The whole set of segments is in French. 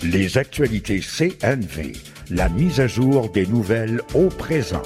Les actualités CNV, la mise à jour des nouvelles au présent.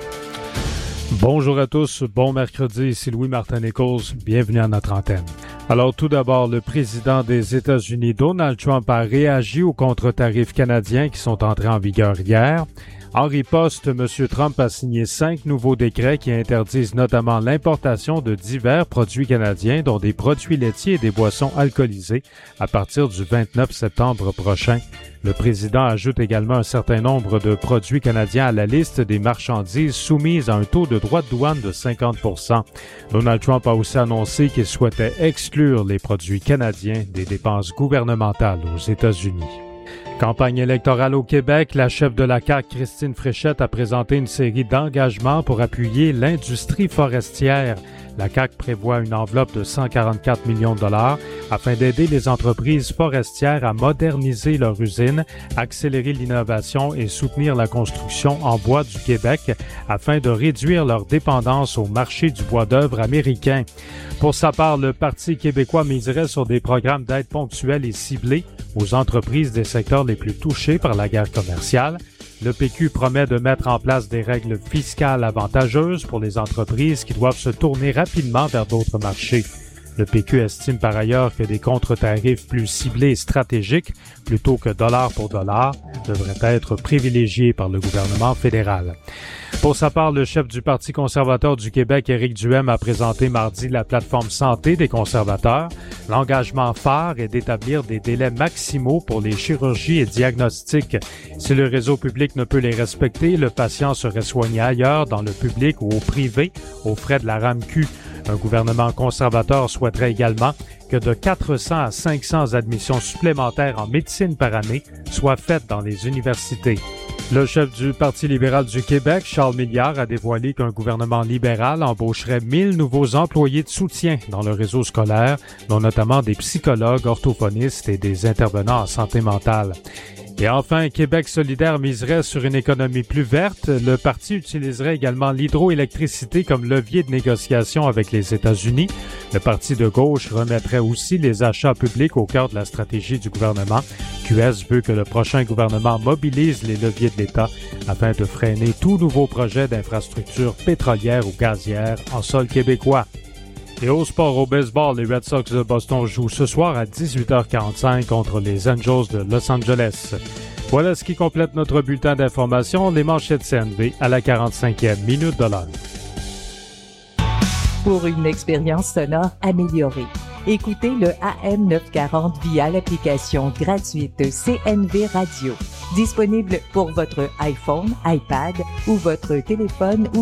Bonjour à tous, bon mercredi, ici Louis-Martin Nichols, bienvenue à notre antenne. Alors tout d'abord, le président des États-Unis, Donald Trump, a réagi aux contre-tarifs canadiens qui sont entrés en vigueur hier. En riposte, M. Trump a signé 5 nouveaux décrets qui interdisent notamment l'importation de divers produits canadiens, dont des produits laitiers et des boissons alcoolisées, à partir du 29 septembre prochain. Le président ajoute également un certain nombre de produits canadiens à la liste des marchandises soumises à un taux de droits de douane de 50 %. Donald Trump a aussi annoncé qu'il souhaitait exclure les produits canadiens des dépenses gouvernementales aux États-Unis. Campagne électorale au Québec, la chef de la CAQ, Christine Fréchette, a présenté une série d'engagements pour appuyer l'industrie forestière. La CAQ prévoit une enveloppe de 144 millions de dollars afin d'aider les entreprises forestières à moderniser leurs usines, accélérer l'innovation et soutenir la construction en bois du Québec afin de réduire leur dépendance au marché du bois d'œuvre américain. Pour sa part, le Parti québécois miserait sur des programmes d'aide ponctuels et ciblés aux entreprises des secteurs les plus touchés par la guerre commerciale. Le PQ promet de mettre en place des règles fiscales avantageuses pour les entreprises qui doivent se tourner rapidement vers d'autres marchés. Le PQ estime par ailleurs que des contre-tarifs plus ciblés et stratégiques, plutôt que dollar pour dollar, devraient être privilégiés par le gouvernement fédéral. Pour sa part, le chef du Parti conservateur du Québec, Éric Duhaime, a présenté mardi la plateforme santé des conservateurs. L'engagement phare est d'établir des délais maximaux pour les chirurgies et diagnostics. Si le réseau public ne peut les respecter, le patient serait soigné ailleurs, dans le public ou au privé, aux frais de la RAMQ. Un gouvernement conservateur souhaiterait également que de 400 à 500 admissions supplémentaires en médecine par année soient faites dans les universités. Le chef du Parti libéral du Québec, Charles Milliard, a dévoilé qu'un gouvernement libéral embaucherait 1000 nouveaux employés de soutien dans le réseau scolaire, dont notamment des psychologues, orthophonistes et des intervenants en santé mentale. Et enfin, Québec solidaire miserait sur une économie plus verte. Le parti utiliserait également l'hydroélectricité comme levier de négociation avec les États-Unis. Le parti de gauche remettrait aussi les achats publics au cœur de la stratégie du gouvernement. QS veut que le prochain gouvernement mobilise les leviers de l'État afin de freiner tout nouveau projet d'infrastructure pétrolière ou gazière en sol québécois. Et au sport, au baseball, les Red Sox de Boston jouent ce soir à 18h45 contre les Angels de Los Angeles. Voilà ce qui complète notre bulletin d'information, les manchettes CNV à la 45e minute de l'heure. Pour une expérience sonore améliorée, écoutez le AM 940 via l'application gratuite CNV Radio, disponible pour votre iPhone, iPad ou votre téléphone ou